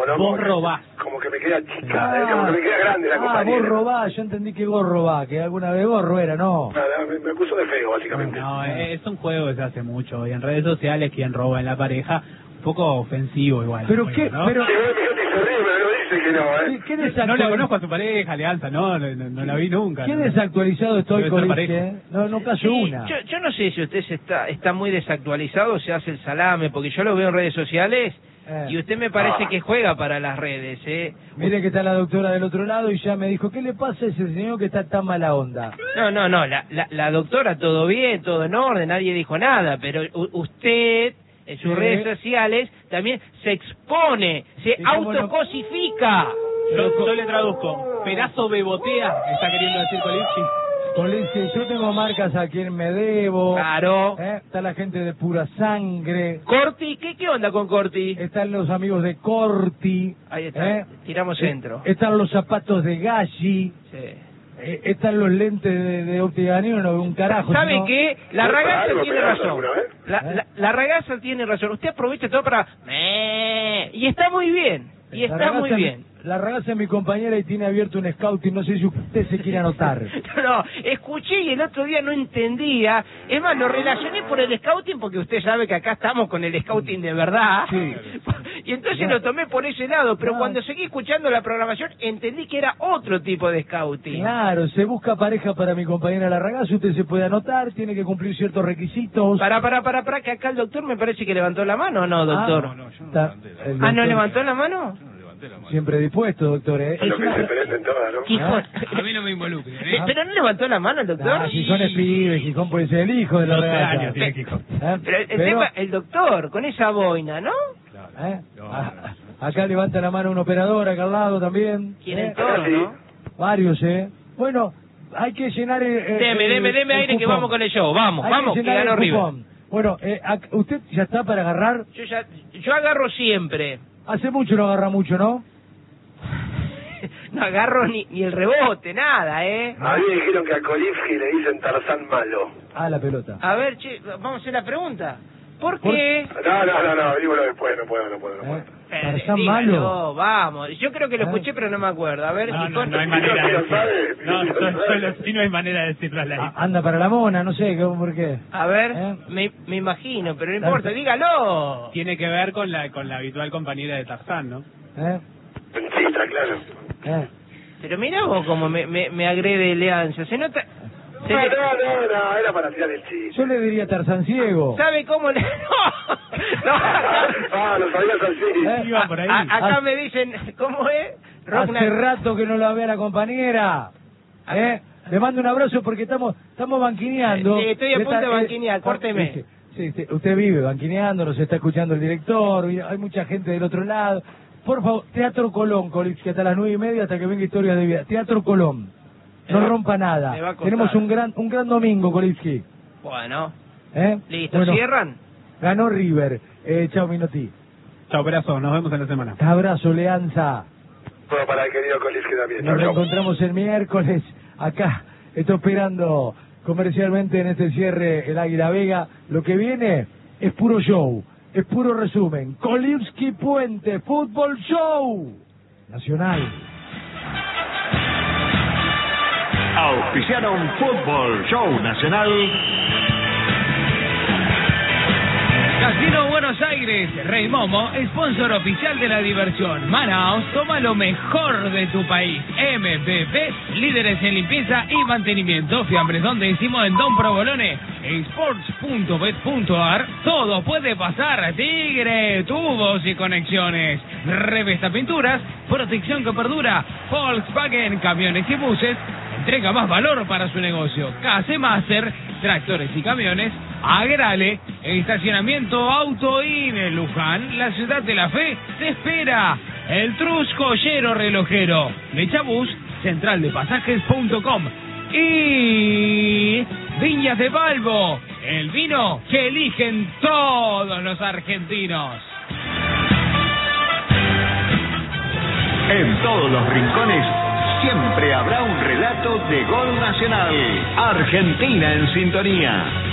¿no? Vos robás. Como que me queda chica, como que me queda grande la compañera. Vos robás, yo entendí que vos robás, que alguna vez gorro era, ¿no? Nada, me acusó de feo, básicamente. No, es un juego que se hace mucho. Y en redes sociales, quien roba en la pareja, un poco ofensivo igual. Pero juego, qué, ¿no? pero... Sí, se ríe, pero no dice que no, ¿eh? ¿Qué No la conozco a tu pareja, Alianza, no la vi nunca. ¿Qué ¿no? desactualizado estoy Debe con ser este, pareja. No caso Sí, una. yo no sé si usted está muy desactualizado o se hace el salame, porque yo lo veo en redes sociales y usted me parece que juega para las redes, ¿eh? Mire que está la doctora del otro lado y ya me dijo, ¿qué le pasa a ese señor que está tan mala onda? No, la doctora todo bien, todo en orden, nadie dijo nada, pero usted en sus redes sociales también se expone, se autocosifica. Yo le traduzco. Pedazo bebotea, está queriendo decir Colipsi. Colipsi, yo tengo marcas a quien me debo. Claro. Está la gente de Pura Sangre. Corti, ¿qué onda con Corti? Están los amigos de Corti. Ahí está, tiramos centro. Están los zapatos de Galli. Sí. Están los lentes de óptica Danilo, no veo un carajo. ¿Sabe sino... qué? La ragazza tiene razón. ¿eh? La ragazza tiene razón. Usted aprovecha todo para... Y está muy bien. Y está muy bien. La ragazza es mi compañera y tiene abierto un scouting, no sé si usted se quiere anotar. No, escuché y el otro día no entendía. Es más, lo relacioné por el scouting porque usted sabe que acá estamos con el scouting de verdad. Sí. Y entonces lo tomé por ese lado, pero cuando seguí escuchando la programación entendí que era otro tipo de scouting. Claro, se busca pareja para mi compañera la ragazza, usted se puede anotar, tiene que cumplir ciertos requisitos. Para, que acá el doctor me parece que levantó la mano, ¿o no, doctor? No, yo no levanté la mano. ¿No levantó la mano? Siempre dispuesto, doctor. Es lo que se perecen todas, ¿no? A mí no me involucre. ¿Pero no levantó la mano el doctor? Gijón es pibe, Gijón puede ser el hijo de la 12 ragazza. años tiene Gijón. Pero el tema, el doctor, con esa boina, ¿no? Acá levanta la mano un operador, acá al lado también. Quieren todo, ¿no? Varios, Bueno, hay que llenar Deme aire que vamos con el show. Vamos, que ganó River. Bueno, ¿usted ya está para agarrar? Yo agarro siempre. Hace mucho no agarra mucho, ¿no? No agarro ni el rebote, nada, ¿eh? A mí me dijeron que a Kolivsky le dicen Tarzán malo. La pelota. A ver, che, vamos a hacer la pregunta. ¿Por qué? No, dímelo después, no puedo. ¿Tarzán malo? Vamos, yo creo que lo escuché, pero no me acuerdo. A ver, No hay manera de decirlo. Solo sí no hay manera de decirlo al aire. Anda para la mona, no sé, ¿por qué? A ver, me imagino, pero no importa, dígalo. Tiene que ver con la habitual compañera de Tarzán, ¿no? Sí, está claro. Pero mirá vos cómo me agrede Leanza. Se nota... No, era para tirar el chiste. Yo le diría Tarzán ciego. ¿Sabe cómo le...? No. Lo sabías así. Iba por ahí. Acá me dicen, ¿cómo es? Hace rato que no la ve a la compañera. Le mando un abrazo porque estamos banquineando. Sí, estoy a punto de banquinear, córteme. Sí, usted vive banquineando, nos está escuchando el director, hay mucha gente del otro lado. Por favor, Teatro Colón, que hasta las 9:30, hasta que venga Historia de Vida. Teatro Colón. No rompa nada. Tenemos un gran domingo, Kolipsky. Bueno. Listo, bueno, ¿cierran? Ganó River. Chao, Minotti. Chao, Perazo. Nos vemos en la semana. Abrazo, Leanza. Bueno, para el querido Kolipsky también. Nos reencontramos el miércoles. Acá estoy esperando comercialmente en este cierre el Águila Vega. Lo que viene es puro show. Es puro resumen. Kolipsky Puente, Fútbol Show. Nacional. Auspiciaron Fútbol Show Nacional. Casino Buenos Aires, Rey Momo, sponsor oficial de la diversión. Manaos, toma lo mejor de tu país. MBB, líderes en limpieza y mantenimiento. Fiambres donde hicimos en Don Provolone. Sports.bet.ar, todo puede pasar. Tigre, tubos y conexiones. Revesta Pinturas, protección que perdura. Volkswagen, camiones y buses. Entrega más valor para su negocio. KC Master, tractores y camiones. Agrale, estacionamiento Autoin, Luján, la ciudad de la fe, te espera. El Trus Joyero Relojero, Mechabús, centraldepasajes.com y Viñas de Balbo, el vino que eligen todos los argentinos. En todos los rincones siempre habrá un relato de gol nacional. Argentina en sintonía.